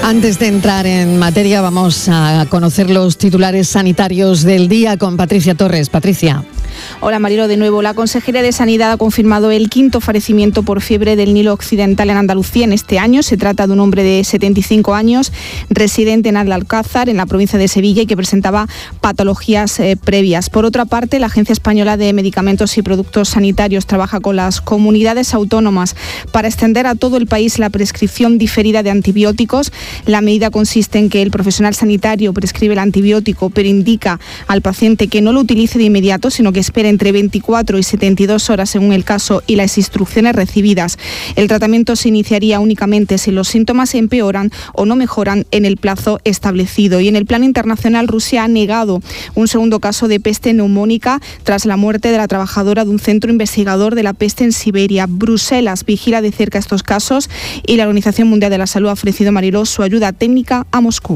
Antes de entrar en materia, vamos a conocer los titulares sanitarios del día con Patricia Torres. Patricia. Hola Marilo, de nuevo. La Consejería de Sanidad ha confirmado el 5º fallecimiento por fiebre del Nilo Occidental en Andalucía en este año. Se trata de un hombre de 75 años, residente en Alcázar, en la provincia de Sevilla, y que presentaba patologías previas. Por otra parte, la Agencia Española de Medicamentos y Productos Sanitarios trabaja con las comunidades autónomas para extender a todo el país la prescripción diferida de antibióticos. La medida consiste en que el profesional sanitario prescribe el antibiótico, pero indica al paciente que no lo utilice de inmediato, sino que espere entre 24 y 72 horas según el caso y las instrucciones recibidas. El tratamiento se iniciaría únicamente si los síntomas empeoran o no mejoran en el plazo establecido. Y en el plano internacional, Rusia ha negado un segundo caso de peste neumónica tras la muerte de la trabajadora de un centro investigador de la peste en Siberia. Bruselas vigila de cerca estos casos y la Organización Mundial de la Salud ha ofrecido, Mariló, su ayuda técnica a Moscú.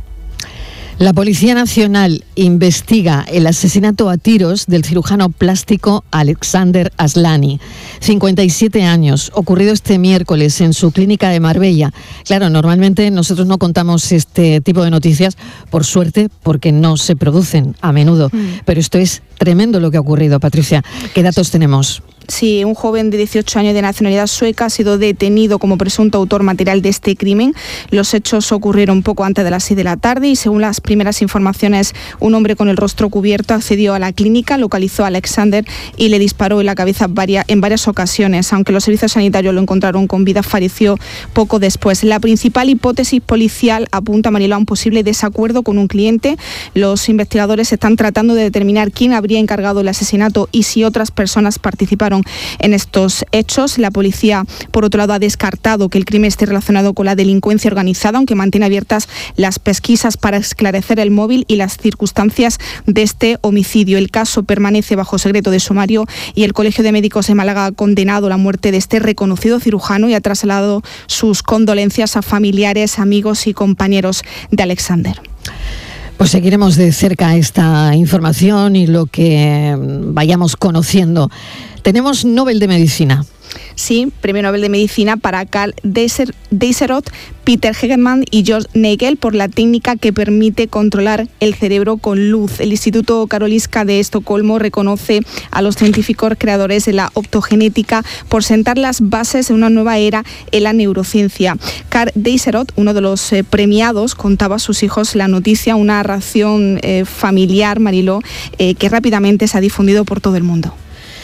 La Policía Nacional investiga el asesinato a tiros del cirujano plástico Alexander Aslani, 57 años, ocurrido este miércoles en su clínica de Marbella. Claro, normalmente nosotros no contamos este tipo de noticias, por suerte, porque no se producen a menudo. Pero esto es tremendo lo que ha ocurrido, Patricia. ¿Qué datos tenemos? Sí, un joven de 18 años de nacionalidad sueca ha sido detenido como presunto autor material de este crimen. Los hechos ocurrieron poco antes de las 6 de la tarde y, según las primeras informaciones, un hombre con el rostro cubierto accedió a la clínica, localizó a Alexander y le disparó en la cabeza en varias ocasiones. Aunque los servicios sanitarios lo encontraron con vida, falleció poco después. La principal hipótesis policial apunta, Mariló, a un posible desacuerdo con un cliente. Los investigadores están tratando de determinar quién habría encargado el asesinato y si otras personas participaron en estos hechos. La policía, por otro lado, ha descartado que el crimen esté relacionado con la delincuencia organizada, aunque mantiene abiertas las pesquisas para esclarecer el móvil y las circunstancias de este homicidio. El caso permanece bajo secreto de sumario y el Colegio de Médicos de Málaga ha condenado la muerte de este reconocido cirujano y ha trasladado sus condolencias a familiares, amigos y compañeros de Alexander. Pues seguiremos de cerca esta información y lo que vayamos conociendo. Tenemos Nobel de Medicina. Sí, Premio Nobel de Medicina para Karl Deisseroth, Peter Hegemann y George Nagel por la técnica que permite controlar el cerebro con luz. El Instituto Karolinska de Estocolmo reconoce a los científicos creadores de la optogenética por sentar las bases de una nueva era en la neurociencia. Karl Deisseroth, uno de los premiados, contaba a sus hijos la noticia, una reacción familiar, Mariló, que rápidamente se ha difundido por todo el mundo.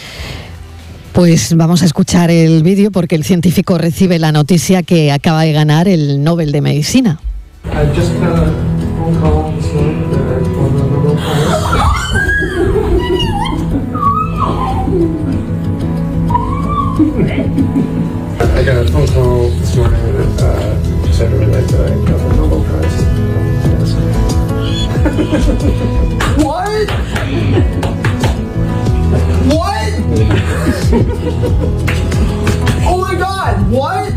Pues vamos a escuchar el vídeo porque el científico recibe la noticia que acaba de ganar el Nobel de Medicina. I got a phone call this morning that said that I got the Nobel Prize. What? What? Oh my God, what?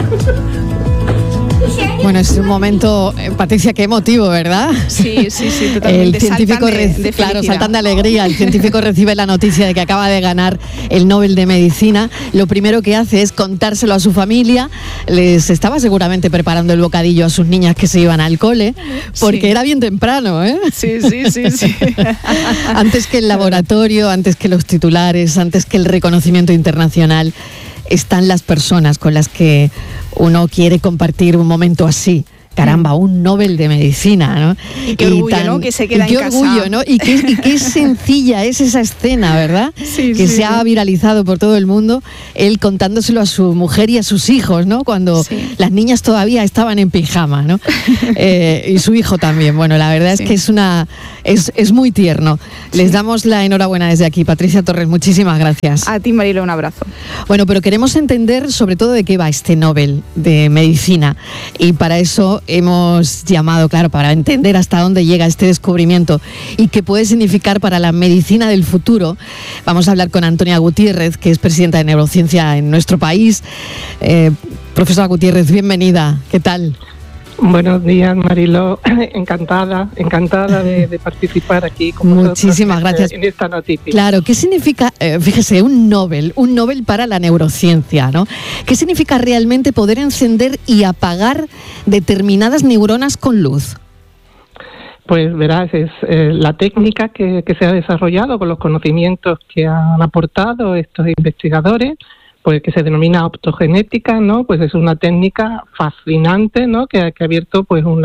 Bueno, es un momento, Patricia, qué emotivo, ¿verdad? Sí, totalmente. El científico, saltan de alegría. El científico recibe la noticia de que acaba de ganar el Nobel de Medicina. Lo primero que hace es contárselo a su familia. Les estaba seguramente preparando el bocadillo a sus niñas que se iban al cole, porque era bien temprano, ¿eh? Sí. Antes que el laboratorio, antes que los titulares, antes que el reconocimiento internacional, están las personas con las que uno quiere compartir un momento así. Caramba, un Nobel de Medicina, ¿no? Y qué orgullo, ¿no? Que se queda en casa. Qué orgullo, ¿no? Y qué sencilla es esa escena, ¿verdad? Que se ha viralizado por todo el mundo, él contándoselo a su mujer y a sus hijos, ¿no? Cuando las niñas todavía estaban en pijama, ¿no? Y su hijo también. Bueno, la verdad es que es muy tierno. Les damos la enhorabuena desde aquí. Patricia Torres, muchísimas gracias. A ti, Marilo, un abrazo. Bueno, pero queremos entender sobre todo de qué va este Nobel de Medicina. Y para eso hemos llamado, claro, para entender hasta dónde llega este descubrimiento y qué puede significar para la medicina del futuro. Vamos a hablar con Antonia Gutiérrez, que es presidenta de Neurociencia en nuestro país. Profesora Gutiérrez, bienvenida. ¿Qué tal? Buenos días, Mariló. Encantada de participar aquí con vosotros. Muchísimas gracias. En esta noticia. Claro, ¿qué significa, fíjese, un Nobel para la neurociencia, ¿no? ¿Qué significa realmente poder encender y apagar determinadas neuronas con luz? Pues verás, es la técnica que se ha desarrollado con los conocimientos que han aportado estos investigadores, pues que se denomina optogenética, ¿no? Pues es una técnica fascinante, ¿no? Que ha abierto pues en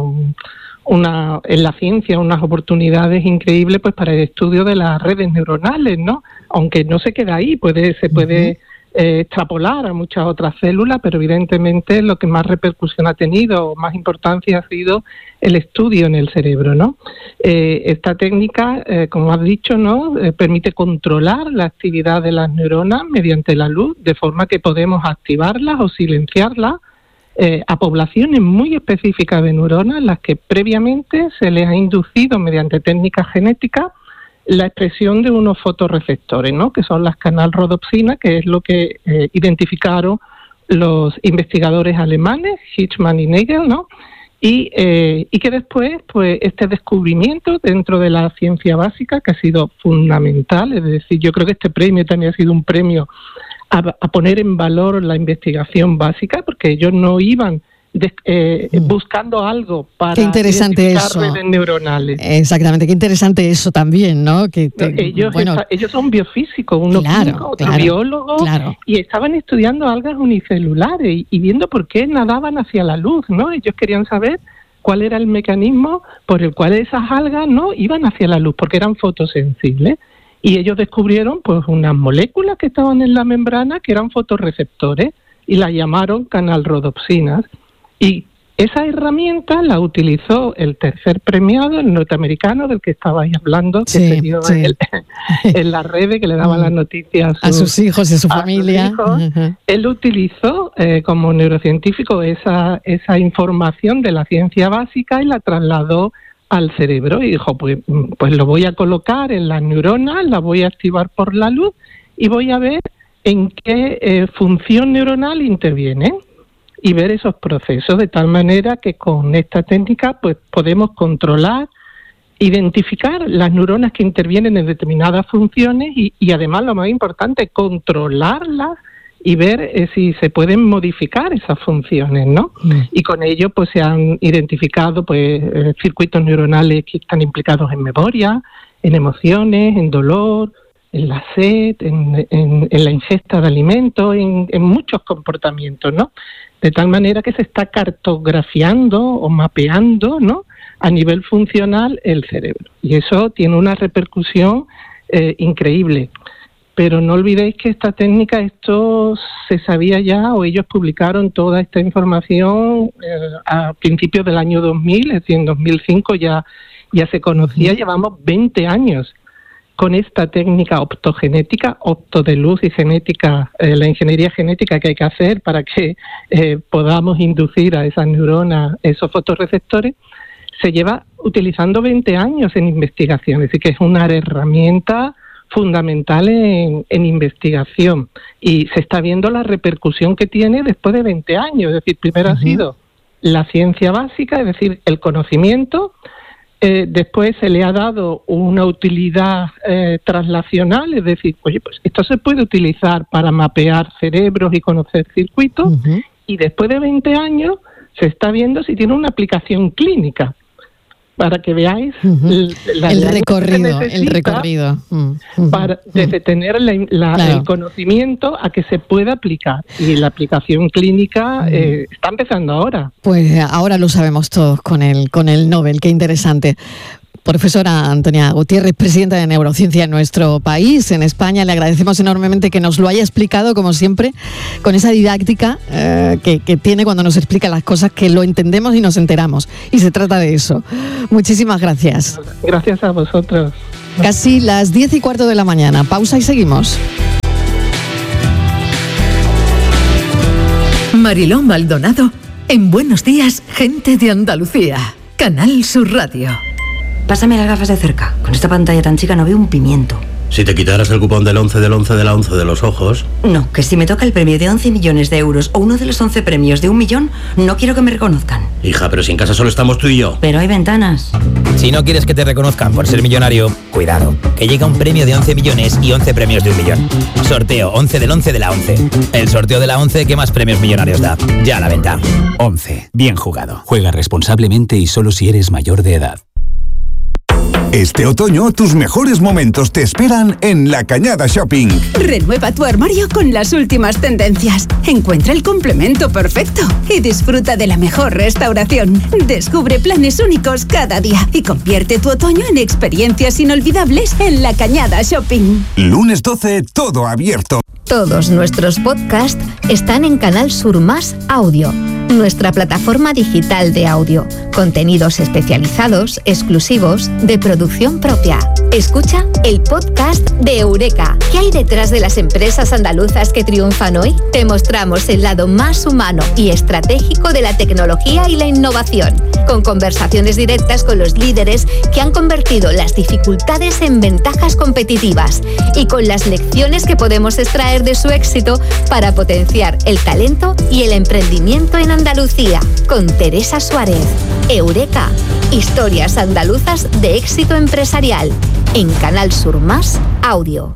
la ciencia unas oportunidades increíbles pues para el estudio de las redes neuronales, ¿no? Aunque no se queda ahí, se puede extrapolar a muchas otras células, pero evidentemente lo que más repercusión ha tenido, más importancia ha sido el estudio en el cerebro, ¿no? Esta técnica, como has dicho, ¿no? Permite controlar la actividad de las neuronas mediante la luz, de forma que podemos activarlas o silenciarlas a poblaciones muy específicas de neuronas, las que previamente se les ha inducido mediante técnicas genéticas la expresión de unos fotorreceptores, ¿no? Que son las canal-rodopsina, que es lo que identificaron los investigadores alemanes, Hitchman y Nagel, ¿no? Y que después, pues, este descubrimiento dentro de la ciencia básica, que ha sido fundamental, es decir, yo creo que este premio también ha sido un premio a poner en valor la investigación básica, porque ellos no iban buscando algo para identificar redes neuronales. Exactamente, qué interesante eso también, ¿no? Ellos son biofísicos, uno químico, otro biólogo, y estaban estudiando algas unicelulares y viendo por qué nadaban hacia la luz, ¿no? Ellos querían saber cuál era el mecanismo por el cual esas algas no iban hacia la luz, porque eran fotosensibles. Y ellos descubrieron pues unas moléculas que estaban en la membrana que eran fotorreceptores y las llamaron canal-rodopsinas. Y esa herramienta la utilizó el tercer premiado, el norteamericano del que estabais hablando, que se dio en las redes, que le daban las noticias a sus hijos y a su familia. Él utilizó como neurocientífico esa información de la ciencia básica y la trasladó al cerebro y dijo, pues lo voy a colocar en las neuronas, la voy a activar por la luz y voy a ver en qué función neuronal interviene y ver esos procesos, de tal manera que con esta técnica pues podemos controlar, identificar las neuronas que intervienen en determinadas funciones y además, lo más importante, controlarlas y ver si se pueden modificar esas funciones, ¿no? Y con ello pues se han identificado pues circuitos neuronales que están implicados en memoria, en emociones, en dolor, en la sed, en la ingesta de alimentos, en muchos comportamientos, ¿no? De tal manera que se está cartografiando o mapeando, ¿no?, a nivel funcional el cerebro. Y eso tiene una repercusión increíble. Pero no olvidéis que esta técnica, esto se sabía ya, o ellos publicaron toda esta información a principios del año 2000, es decir, en 2005 ya se conocía. Llevamos 20 años con esta técnica optogenética, opto de luz y genética, la ingeniería genética que hay que hacer para que podamos inducir a esas neuronas esos fotorreceptores, se lleva utilizando 20 años en investigación, es decir, que es una herramienta fundamental en investigación y se está viendo la repercusión que tiene después de 20 años, es decir, primero ha sido la ciencia básica, es decir, el conocimiento, después se le ha dado una utilidad translacional, es decir, oye, pues esto se puede utilizar para mapear cerebros y conocer circuitos, y después de 20 años se está viendo si tiene una aplicación clínica, para que veáis el recorrido. Desde tener el conocimiento a que se pueda aplicar. Y la aplicación clínica está empezando ahora. Pues ahora lo sabemos todos con el Nobel. Qué interesante. Profesora Antonia Gutiérrez, presidenta de Neurociencia en nuestro país, en España, le agradecemos enormemente que nos lo haya explicado, como siempre, con esa didáctica que tiene cuando nos explica las cosas, que lo entendemos y nos enteramos. Y se trata de eso. Muchísimas gracias. Gracias a vosotros. Casi las 10:15 de la mañana. Pausa y seguimos. Mariló Maldonado, en Buenos Días, Gente de Andalucía. Canal Sur Radio. Pásame las gafas de cerca. Con esta pantalla tan chica no veo un pimiento. Si te quitaras el cupón del 11 del 11 de la 11 de los ojos... No, que si me toca el premio de 11 millones de euros o uno de los 11 premios de 1 millón, no quiero que me reconozcan. Hija, pero si en casa solo estamos tú y yo. Pero hay ventanas. Si no quieres que te reconozcan por ser millonario, cuidado, que llega un premio de 11 millones y 11 premios de 1 millón. Sorteo 11 del 11 de la 11. El sorteo de la 11 que más premios millonarios da. Ya a la venta. 11. Bien jugado. Juega responsablemente y solo si eres mayor de edad. Este otoño, tus mejores momentos te esperan en La Cañada Shopping. Renueva tu armario con las últimas tendencias. Encuentra el complemento perfecto y disfruta de la mejor restauración. Descubre planes únicos cada día y convierte tu otoño en experiencias inolvidables en La Cañada Shopping. Lunes 12, todo abierto. Todos nuestros podcasts están en Canal Sur Más Audio, nuestra plataforma digital de audio. Contenidos especializados, exclusivos, de producción propia. Escucha el podcast de Eureka. ¿Qué hay detrás de las empresas andaluzas que triunfan hoy? Te mostramos el lado más humano y estratégico de la tecnología y la innovación, con conversaciones directas con los líderes que han convertido las dificultades en ventajas competitivas y con las lecciones que podemos extraer de su éxito para potenciar el talento y el emprendimiento en Andalucía. Con Teresa Suárez. Eureka. Historias andaluzas de éxito empresarial. En Canal Sur Más Audio.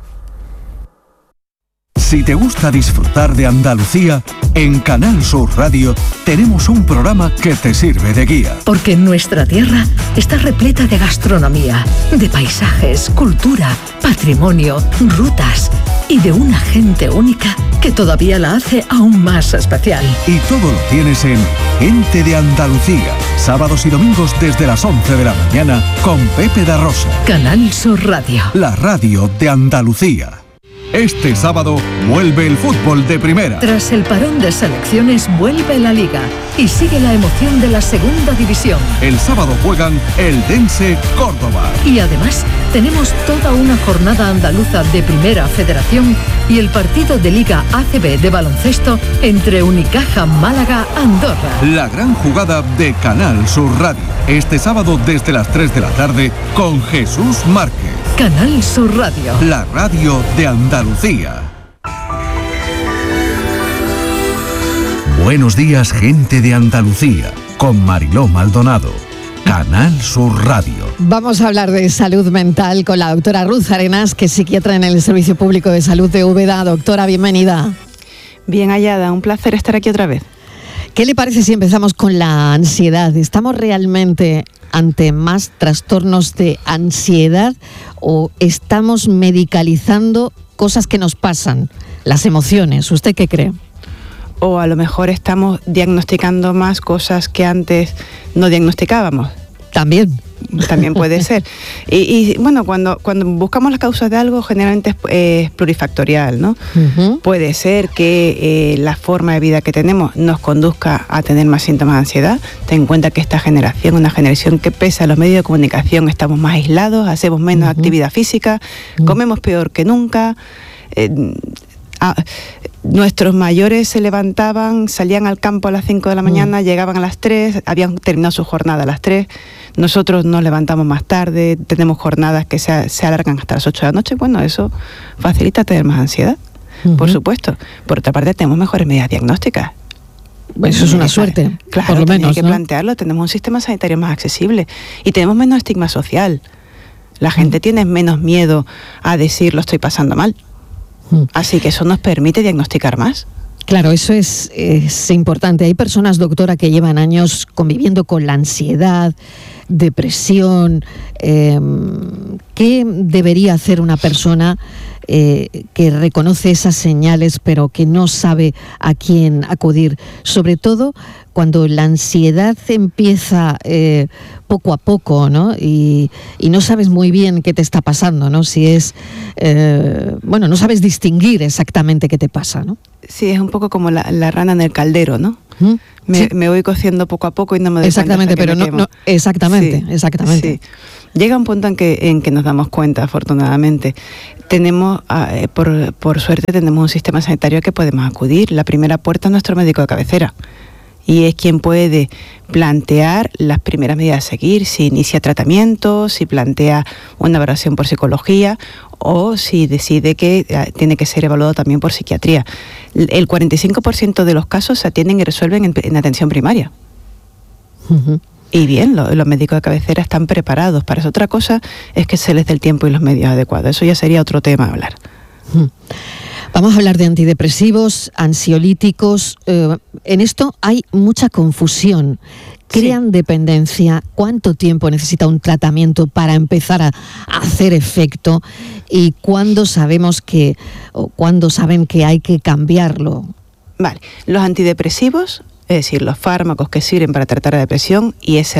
Si te gusta disfrutar de Andalucía, en Canal Sur Radio tenemos un programa que te sirve de guía. Porque nuestra tierra está repleta de gastronomía, de paisajes, cultura, patrimonio, rutas y de una gente única que todavía la hace aún más especial. Y todo lo tienes en Gente de Andalucía, sábados y domingos desde las 11 de la mañana con Pepe da Rosa. Canal Sur Radio. La radio de Andalucía. Este sábado vuelve el fútbol de primera. Tras el parón de selecciones vuelve la Liga y sigue la emoción de la segunda división. El sábado juegan Eldense Córdoba. Y además tenemos toda una jornada andaluza de Primera Federación y el partido de Liga ACB de baloncesto entre Unicaja Málaga Andorra. La gran jugada de Canal Sur Radio. Este sábado desde las 3 de la tarde con Jesús Márquez. Canal Sur Radio. La radio de Andalucía. Buenos días, gente de Andalucía, con Mariló Maldonado. Canal Sur Radio. Vamos a hablar de salud mental con la doctora Ruth Arenas, que es psiquiatra en el Servicio Público de Salud de Úbeda. Doctora, bienvenida. Bien hallada, un placer estar aquí otra vez. ¿Qué le parece si empezamos con la ansiedad? ¿Estamos realmente ante más trastornos de ansiedad o estamos medicalizando cosas que nos pasan, las emociones? ¿Usted qué cree? O a lo mejor estamos diagnosticando más cosas que antes no diagnosticábamos. También puede ser. Y bueno, cuando buscamos las causas de algo, generalmente es plurifactorial, ¿no? Uh-huh. Puede ser que la forma de vida que tenemos nos conduzca a tener más síntomas de ansiedad. Ten en cuenta que esta generación, una generación que pese a los medios de comunicación, estamos más aislados, hacemos menos actividad física, comemos peor que nunca. Nuestros mayores se levantaban, salían al campo a las 5 de la mañana, llegaban a las 3, habían terminado su jornada a las 3. Nosotros nos levantamos más tarde, tenemos jornadas que se alargan hasta las 8 de la noche. Bueno, eso facilita tener más ansiedad, por supuesto. Por otra parte, tenemos mejores medidas diagnósticas. Eso es una suerte, claro, por lo menos, hay que plantearlo. Tenemos un sistema sanitario más accesible y tenemos menos estigma social. La gente tiene menos miedo a decir lo estoy pasando mal. Así que eso nos permite diagnosticar más. Claro, eso es importante. Hay personas, doctora, que llevan años conviviendo con la ansiedad, depresión. ¿Qué debería hacer una persona que reconoce esas señales pero que no sabe a quién acudir? Sobre todo cuando la ansiedad empieza poco a poco, ¿no? Y no sabes muy bien qué te está pasando, ¿no? Si es, no sabes distinguir exactamente qué te pasa, ¿no? Sí, es un poco como la rana en el caldero, ¿no? Me voy cociendo poco a poco y no me doy exactamente, cuenta hasta que pero no, exactamente. Sí. Llega un punto en que nos damos cuenta, afortunadamente. Tenemos, por suerte, tenemos un sistema sanitario al que podemos acudir. La primera puerta es nuestro médico de cabecera. y es quien puede plantear las primeras medidas a seguir, si inicia tratamiento, si plantea una valoración por psicología o si decide que tiene que ser evaluado también por psiquiatría. El 45% de los casos se atienden y resuelven en atención primaria. Uh-huh. Y bien, los médicos de cabecera están preparados para eso. Otra cosa es que se les dé el tiempo y los medios adecuados. Eso ya sería otro tema a hablar. Vamos a hablar de antidepresivos, ansiolíticos. En esto hay mucha confusión. ¿Crean dependencia? ¿Cuánto tiempo necesita un tratamiento para empezar a hacer efecto? ¿Y cuándo sabemos que, o cuándo saben que hay que cambiarlo? Vale, los antidepresivos, es decir, los fármacos que sirven para tratar la depresión,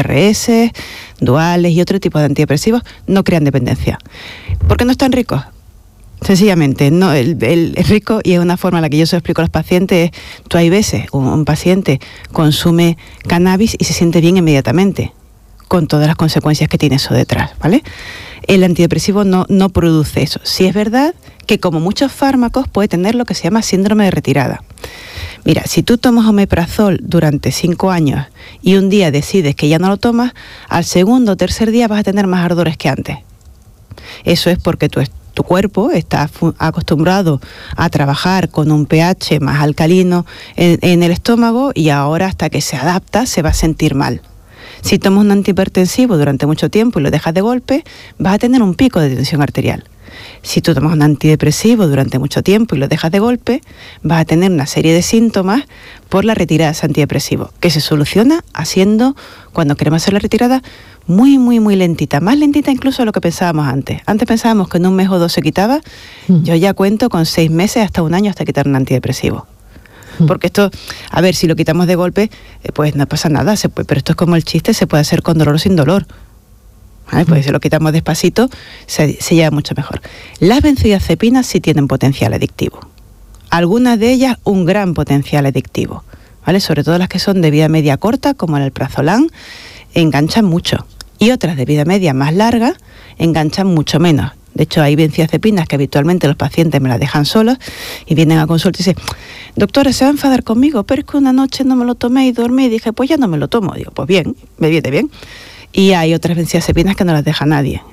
ISRS, duales y otro tipo de antidepresivos, no crean dependencia. ¿Por qué no están ricos? Sencillamente, no, el rico, y es una forma en la que yo se lo explico a los pacientes, es, tú hay veces, un paciente consume cannabis y se siente bien inmediatamente, con todas las consecuencias que tiene eso detrás, ¿vale? El antidepresivo no produce eso. Sí es verdad que como muchos fármacos puede tener lo que se llama síndrome de retirada. Mira, si tú tomas omeprazol durante 5 años y un día decides que ya no lo tomas, al segundo o tercer día vas a tener más ardores que antes. Eso es porque tu cuerpo está acostumbrado a trabajar con un pH más alcalino en el estómago y ahora hasta que se adapta se va a sentir mal. Si tomas un antihipertensivo durante mucho tiempo y lo dejas de golpe, vas a tener un pico de tensión arterial. Si tú tomas un antidepresivo durante mucho tiempo y lo dejas de golpe, vas a tener una serie de síntomas por la retirada de ese antidepresivo, que se soluciona haciendo, cuando queremos hacer la retirada, muy, muy, muy lentita, más lentita incluso de lo que pensábamos antes. Antes pensábamos que en 1 mes o 2 se quitaba, yo ya cuento con 6 meses hasta 1 año hasta quitar un antidepresivo. Porque esto, a ver, si lo quitamos de golpe, pues no pasa nada, pero esto es como el chiste, se puede hacer con dolor o sin dolor. ¿Vale? Pues si lo quitamos despacito, se lleva mucho mejor. Las benzodiazepinas sí tienen potencial adictivo. Algunas de ellas un gran potencial adictivo, ¿vale? Sobre todo las que son de vida media corta, como el alprazolam, enganchan mucho. Y otras de vida media más larga, enganchan mucho menos. De hecho, hay benzodiazepinas que habitualmente los pacientes me las dejan solos y vienen a consulta y dicen, doctora, se va a enfadar conmigo, pero es que una noche no me lo tomé y dormí y dije, pues ya no me lo tomo. Digo, pues bien, me viene bien. Y hay otras benzodiazepinas que no las deja nadie.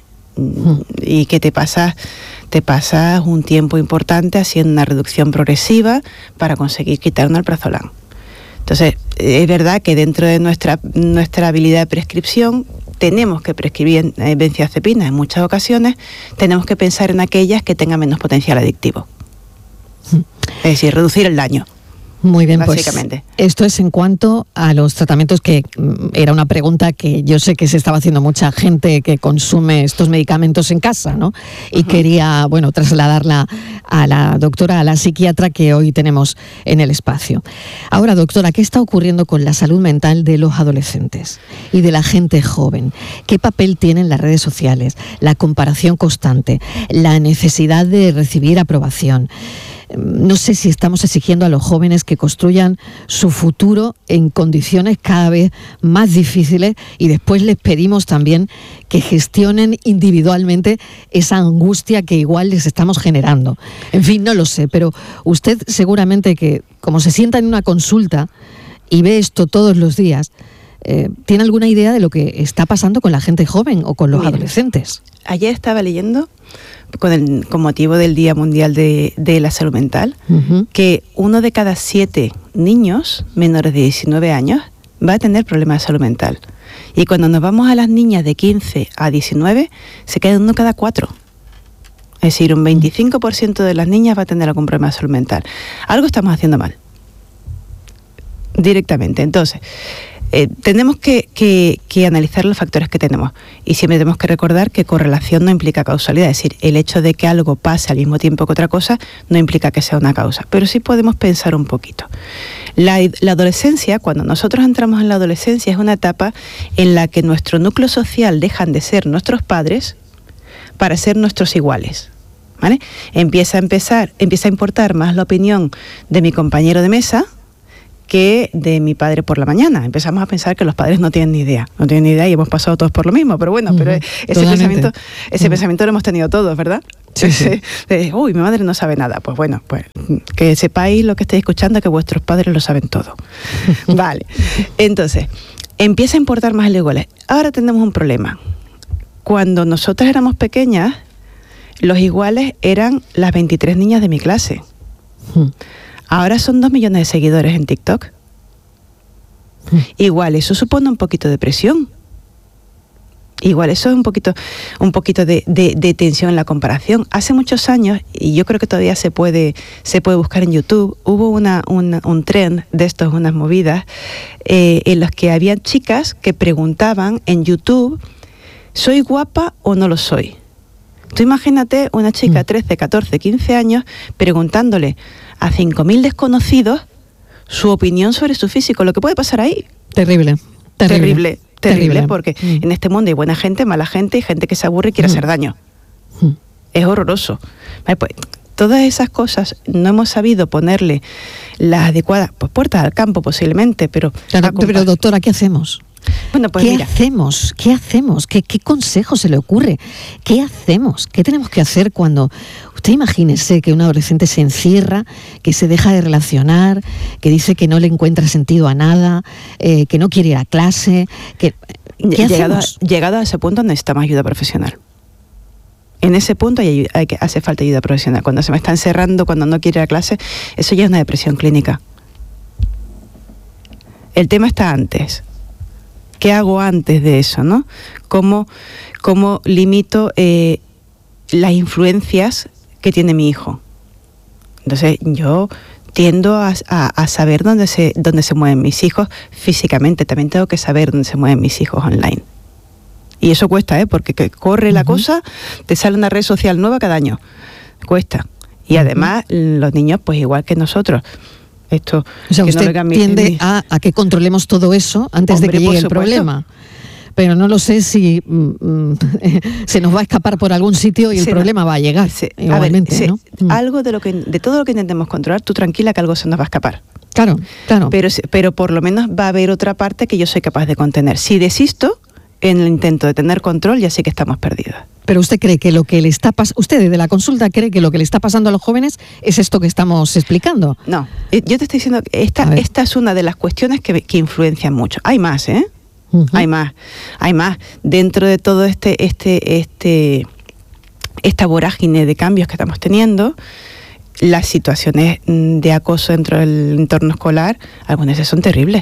Y que te pasas un tiempo importante haciendo una reducción progresiva para conseguir quitar un alprazolam. Entonces, es verdad que dentro de nuestra habilidad de prescripción tenemos que prescribir benzodiazepinas en muchas ocasiones, tenemos que pensar en aquellas que tengan menos potencial adictivo. Es decir, reducir el daño. Muy bien, básicamente. Pues esto es en cuanto a los tratamientos, que era una pregunta que yo sé que se estaba haciendo mucha gente que consume estos medicamentos en casa, ¿no? Y quería, bueno, trasladarla a la doctora, a la psiquiatra que hoy tenemos en el espacio. Ahora, doctora, ¿qué está ocurriendo con la salud mental de los adolescentes y de la gente joven? ¿Qué papel tienen las redes sociales, la comparación constante, la necesidad de recibir aprobación? No sé si estamos exigiendo a los jóvenes que construyan su futuro en condiciones cada vez más difíciles y después les pedimos también que gestionen individualmente esa angustia que igual les estamos generando. En fin, no lo sé, pero usted seguramente que, como se sienta en una consulta y ve esto todos los días, ¿tiene alguna idea de lo que está pasando con la gente joven o con los adolescentes? Ayer estaba leyendo, con motivo del Día Mundial de la Salud Mental, que 1 de cada 7 niños menores de 19 años va a tener problemas de salud mental. Y cuando nos vamos a las niñas de 15 a 19, se queda 1 cada 4. Es decir, un 25% de las niñas va a tener algún problema de salud mental. Algo estamos haciendo mal. Directamente. Entonces, tenemos que analizar los factores que tenemos y siempre tenemos que recordar que correlación no implica causalidad, es decir, el hecho de que algo pase al mismo tiempo que otra cosa no implica que sea una causa, pero sí podemos pensar un poquito. La adolescencia, cuando nosotros entramos en la adolescencia, es una etapa en la que nuestro núcleo social dejan de ser nuestros padres para ser nuestros iguales, ¿vale? Empieza a importar más la opinión de mi compañero de mesa que de mi padre por la mañana. Empezamos a pensar que los padres no tienen ni idea y hemos pasado todos por lo mismo, pero bueno, pero ese pensamiento lo hemos tenido todos, ¿verdad? Sí, sí. Uy, mi madre no sabe nada. Pues bueno, pues que sepáis lo que estáis escuchando, que vuestros padres lo saben todo. Vale. Entonces, empieza a importar más el iguales. Ahora tenemos un problema. Cuando nosotras éramos pequeñas, los iguales eran las 23 niñas de mi clase. Ahora son 2 millones de seguidores en TikTok. Igual, eso supone un poquito de presión. Igual, eso es un poquito de tensión en la comparación. Hace muchos años, y yo creo que todavía se puede buscar en YouTube, hubo un trend de estos, unas movidas, en los que había chicas que preguntaban en YouTube, ¿soy guapa o no lo soy? Tú imagínate una chica de 13, 14, 15 años preguntándole a 5.000 desconocidos su opinión sobre su físico. Lo que puede pasar ahí. Terrible. Terrible, porque en este mundo hay buena gente, mala gente y gente que se aburre y quiere hacer daño. Es horroroso. Vale, pues, todas esas cosas no hemos sabido ponerle las adecuadas puertas al campo posiblemente, pero... Claro, pero doctora, ¿qué hacemos? Bueno, pues ¿Qué hacemos? ¿Qué consejo se le ocurre? ¿Qué hacemos? ¿Qué tenemos que hacer cuando... Usted imagínese que un adolescente se encierra, que se deja de relacionar, que dice que no le encuentra sentido a nada, que no quiere ir a clase... ¿Qué hacemos? Llegado a ese punto necesitamos ayuda profesional. En ese punto hace falta ayuda profesional. Cuando se me está encerrando, cuando no quiere ir a clase, eso ya es una depresión clínica. El tema está antes. ¿Qué hago antes de eso, no? ¿Cómo limito las influencias que tiene mi hijo? Entonces, yo tiendo a saber dónde se mueven mis hijos físicamente. También tengo que saber dónde se mueven mis hijos online. Y eso cuesta, porque corre la cosa, te sale una red social nueva cada año. Cuesta. Y además, los niños, pues igual que nosotros... Esto, o sea, usted tiende a que controlemos todo eso antes de que llegue el problema. Pero no lo sé si se nos va a escapar por algún sitio y el problema va a llegar. Igualmente, ¿no? Algo de todo lo que intentemos controlar, tú tranquila que algo se nos va a escapar. Claro. Pero por lo menos va a haber otra parte que yo soy capaz de contener. Si desisto en el intento de tener control, ya sí que estamos perdidos. Pero usted cree que lo que le está pasando, usted desde la consulta cree que lo que le está pasando a los jóvenes es esto que estamos explicando. No, yo te estoy diciendo que esta es una de las cuestiones que influencian mucho. Hay más, Hay más. Dentro de todo esta vorágine de cambios que estamos teniendo, las situaciones de acoso dentro del entorno escolar, algunas son terribles.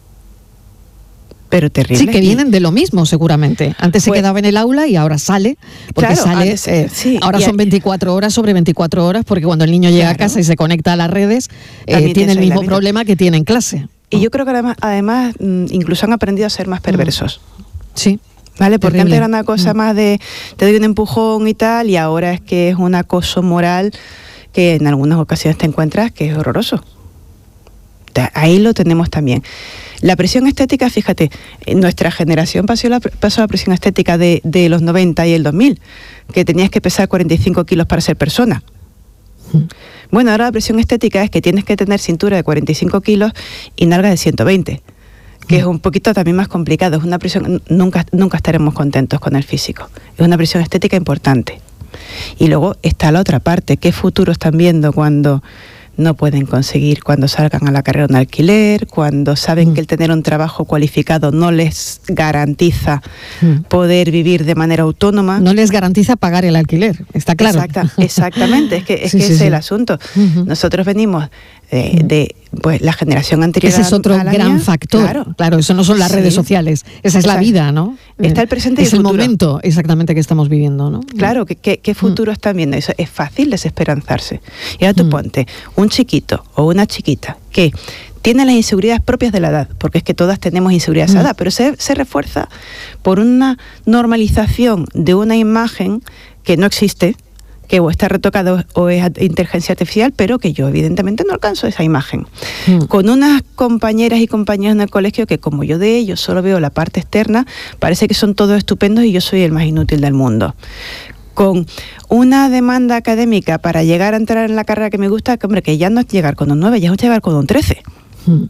Pero terrible. Sí, que vienen de lo mismo seguramente. Antes se quedaba en el aula y ahora sale, porque ahora son 24 horas sobre 24 horas, porque cuando el niño llega a casa y se conecta a las redes, tiene el mismo problema que tiene en clase. Y yo creo que además incluso han aprendido a ser más perversos. Sí. ¿Vale? Porque antes era una cosa más de te doy un empujón y tal, y ahora es que es un acoso moral que en algunas ocasiones te encuentras que es horroroso. Ahí lo tenemos también. La presión estética, fíjate, nuestra generación pasó la presión estética de los 90 y el 2000, que tenías que pesar 45 kilos para ser persona. Bueno, ahora la presión estética es que tienes que tener cintura de 45 kilos y nalga de 120, que es un poquito también más complicado. Es una presión, nunca estaremos contentos con el físico. Es una presión estética importante. Y luego está la otra parte. ¿Qué futuro están viendo cuando no pueden conseguir, cuando salgan a la carrera un alquiler, cuando saben que el tener un trabajo cualificado no les garantiza poder vivir de manera autónoma? No les garantiza pagar el alquiler, está claro. Exactamente, es que es el asunto. Nosotros venimos de la generación anterior. Ese es otro gran factor. Claro, eso no son las redes sociales, esa es la vida, ¿no? Está el presente y el futuro. Es el momento exactamente que estamos viviendo, ¿no? Claro, ¿qué futuro están viendo? Eso es fácil desesperanzarse. Y ahora tú ponte un chiquito o una chiquita que tiene las inseguridades propias de la edad, porque es que todas tenemos inseguridades a esa edad, pero se refuerza por una normalización de una imagen que no existe, que o está retocado o es inteligencia artificial, pero que yo evidentemente no alcanzo esa imagen. Con unas compañeras y compañeros en el colegio que, como yo de ellos solo veo la parte externa, parece que son todos estupendos y yo soy el más inútil del mundo. Con una demanda académica para llegar a entrar en la carrera que me gusta, que hombre, que ya no es llegar con un 9, ya es llegar con un 13.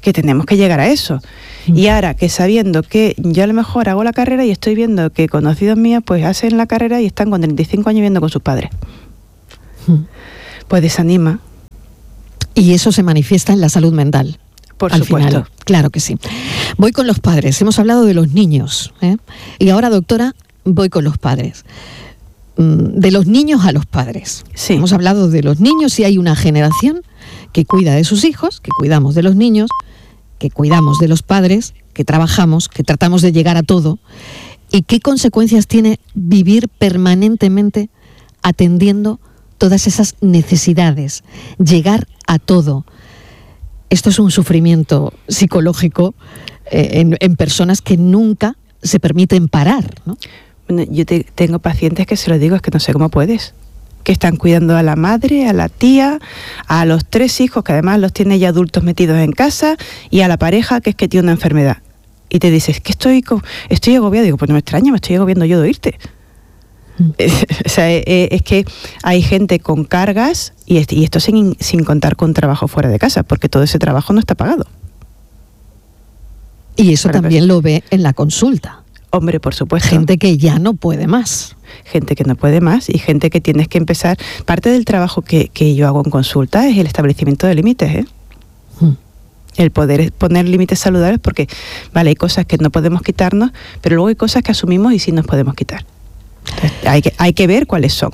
que tenemos que llegar a eso. Y ahora que sabiendo que yo a lo mejor hago la carrera y estoy viendo que conocidos míos pues hacen la carrera y están con 35 años viviendo con sus padres, pues desanima. Y eso se manifiesta en la salud mental. Por al supuesto. Final. Claro que sí. Voy con los padres. Hemos hablado de los niños, ¿eh? Y ahora, doctora, voy con los padres. De los niños a los padres. Sí. Hemos hablado de los niños y hay una generación que cuida de sus hijos, que cuidamos de los niños, que cuidamos de los padres, que trabajamos, que tratamos de llegar a todo. ¿Y qué consecuencias tiene vivir permanentemente atendiendo todas esas necesidades? Llegar a todo. Esto es un sufrimiento psicológico en personas que nunca se permiten parar, ¿no? Bueno, yo tengo pacientes que se lo digo, es que no sé cómo puedes. Que están cuidando a la madre, a la tía, a los 3 hijos, que además los tiene ya adultos metidos en casa, y a la pareja, que es que tiene una enfermedad. Y te dices, que estoy agobiada. Digo, pues no me extraña, me estoy agobiando yo de oírte. O sea, es que hay gente con cargas, y esto sin contar con trabajo fuera de casa, porque todo ese trabajo no está pagado. Y eso también lo ve en la consulta. Hombre, por supuesto. Gente que ya no puede más. Gente que no puede más y gente que tienes que empezar. Parte del trabajo que yo hago en consulta es el establecimiento de límites, ¿eh? El poder poner límites saludables, porque, vale, hay cosas que no podemos quitarnos, pero luego hay cosas que asumimos y sí nos podemos quitar. Entonces, hay que ver cuáles son.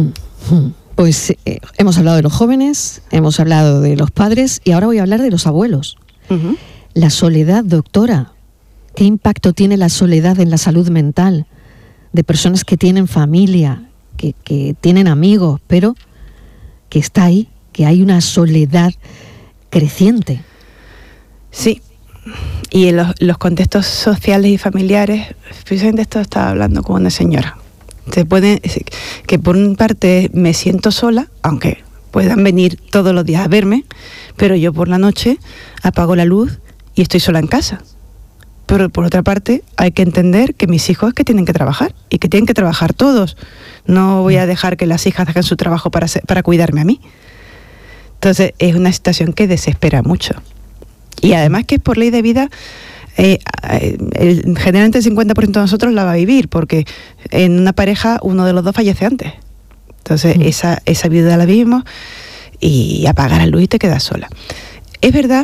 Pues hemos hablado de los jóvenes, hemos hablado de los padres y ahora voy a hablar de los abuelos. La soledad, doctora. ¿Qué impacto tiene la soledad en la salud mental de personas que tienen familia, que tienen amigos, pero que está ahí, que hay una soledad creciente? Sí, y en los contextos sociales y familiares, precisamente esto estaba hablando con una señora. Que por una parte me siento sola, aunque puedan venir todos los días a verme, pero yo por la noche apago la luz y estoy sola en casa. Pero por otra parte hay que entender que mis hijos que tienen que trabajar y que tienen que trabajar todos. No voy a dejar que las hijas hagan su trabajo para cuidarme a mí. Entonces es una situación que desespera mucho. Y además que es por ley de vida, generalmente el 50% de nosotros la va a vivir, porque en una pareja uno de los dos fallece antes. Entonces esa vida la vivimos y apagar la luz y te quedas sola. Es verdad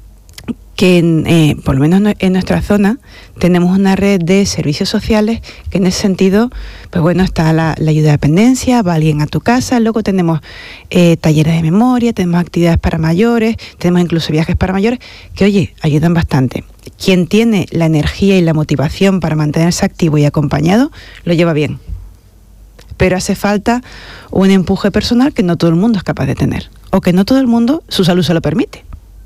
que por lo menos en nuestra zona tenemos una red de servicios sociales que en ese sentido, pues bueno, está la ayuda de dependencia, va alguien a tu casa, luego tenemos talleres de memoria, tenemos actividades para mayores, tenemos incluso viajes para mayores, que oye, ayudan bastante. Quien tiene la energía y la motivación para mantenerse activo y acompañado, lo lleva bien. Pero hace falta un empuje personal que no todo el mundo es capaz de tener, o que no todo el mundo su salud se lo permite.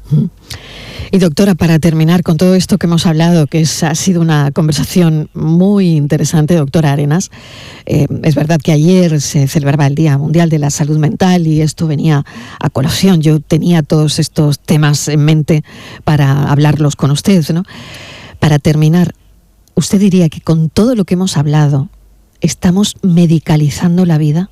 Y doctora, para terminar con todo esto que hemos hablado, que ha sido una conversación muy interesante, doctora Arenas, es verdad que ayer se celebraba el Día Mundial de la Salud Mental y esto venía a colación. Yo tenía todos estos temas en mente para hablarlos con usted, ¿no? Para terminar, ¿usted diría que con todo lo que hemos hablado, estamos medicalizando la vida?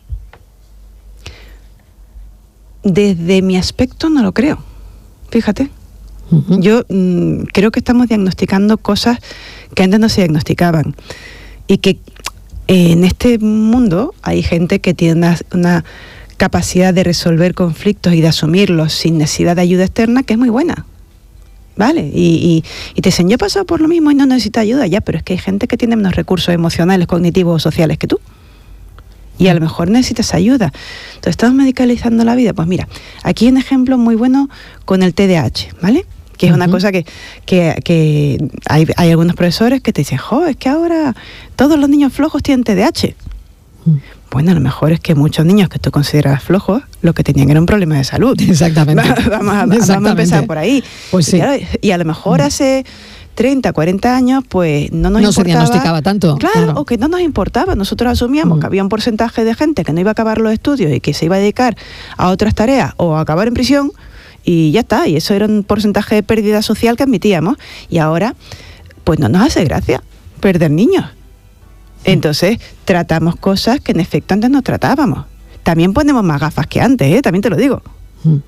Desde mi aspecto no lo creo, fíjate. Yo creo que estamos diagnosticando cosas que antes no se diagnosticaban y que en este mundo hay gente que tiene una capacidad de resolver conflictos y de asumirlos sin necesidad de ayuda externa que es muy buena, ¿vale? Y te dicen, yo he pasado por lo mismo y no necesito ayuda, ya, pero es que hay gente que tiene menos recursos emocionales, cognitivos o sociales que tú. Y a lo mejor necesitas ayuda. Entonces, ¿estamos medicalizando la vida? Pues mira, aquí hay un ejemplo muy bueno con el TDAH, ¿vale? Que es una cosa que hay algunos profesores que te dicen, es que ahora todos los niños flojos tienen TDAH. Bueno, a lo mejor es que muchos niños que tú consideras flojos, lo que tenían era un problema de salud. Exactamente. Vamos a empezar por ahí. Pues sí. Y a lo mejor hace 30, 40 años, pues no nos importaba. No se diagnosticaba tanto. Claro, o que no nos importaba. Nosotros asumíamos que había un porcentaje de gente que no iba a acabar los estudios y que se iba a dedicar a otras tareas o a acabar en prisión, y ya está. Y eso era un porcentaje de pérdida social que admitíamos. Y ahora, pues no nos hace gracia perder niños. Entonces, tratamos cosas que en efecto antes no tratábamos. También ponemos más gafas que antes, también te lo digo.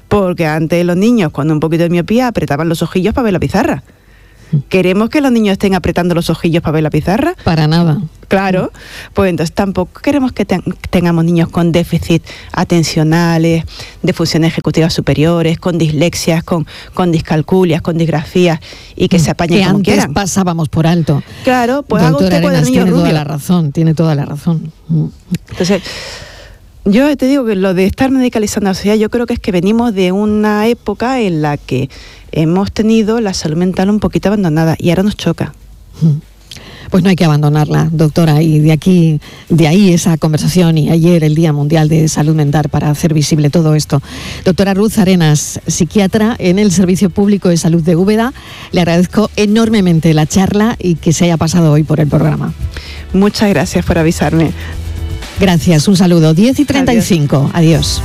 Porque antes los niños, con un poquito de miopía, apretaban los ojillos para ver la pizarra. ¿Queremos que los niños estén apretando los ojillos para ver la pizarra? Para nada. Claro, pues entonces tampoco queremos que tengamos niños con déficit atencionales, de funciones ejecutivas superiores, con dislexias, con discalculias, con disgrafías, y que se apañen como quieran. Que antes pasábamos por alto. Claro, pues haga usted cuadernillo tiene rubio. Toda la razón, tiene toda la razón. Entonces, yo te digo que lo de estar medicalizando la sociedad, yo creo que es que venimos de una época en la que hemos tenido la salud mental un poquito abandonada y ahora nos choca. Pues no hay que abandonarla, doctora, y de ahí esa conversación y ayer el Día Mundial de Salud Mental para hacer visible todo esto. Doctora Ruth Arenas, psiquiatra en el Servicio Público de Salud de Úbeda, le agradezco enormemente la charla y que se haya pasado hoy por el programa. Muchas gracias por avisarme. Gracias, un saludo. 10:35. Adiós.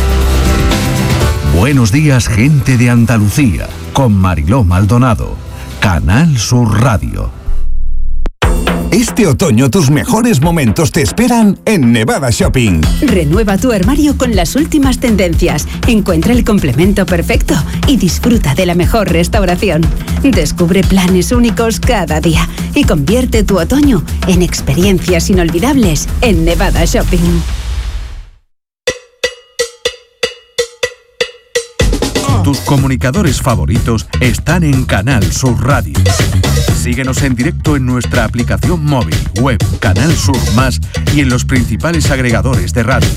Buenos días, gente de Andalucía, con Mariló Maldonado, Canal Sur Radio. Este otoño tus mejores momentos te esperan en Nevada Shopping. Renueva tu armario con las últimas tendencias. Encuentra el complemento perfecto y disfruta de la mejor restauración. Descubre planes únicos cada día y convierte tu otoño en experiencias inolvidables en Nevada Shopping. Tus comunicadores favoritos están en Canal Sur Radio. Síguenos en directo en nuestra aplicación móvil, web, Canal Sur Más y en los principales agregadores de radio.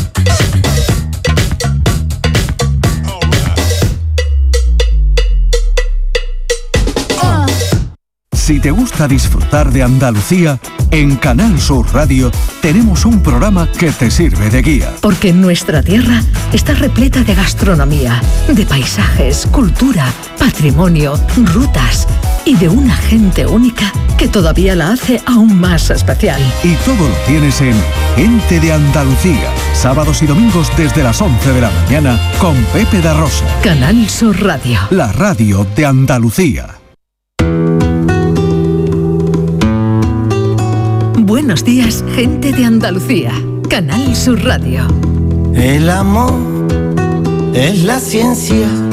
Si te gusta disfrutar de Andalucía, en Canal Sur Radio tenemos un programa que te sirve de guía. Porque nuestra tierra está repleta de gastronomía, de paisajes, cultura, patrimonio, rutas y de una gente única que todavía la hace aún más especial. Y todo lo tienes en Gente de Andalucía, sábados y domingos desde las 11 de la mañana con Pepe da Rosa. Canal Sur Radio. La radio de Andalucía. Buenos días, gente de Andalucía. Canal Sur Radio. El amor es la ciencia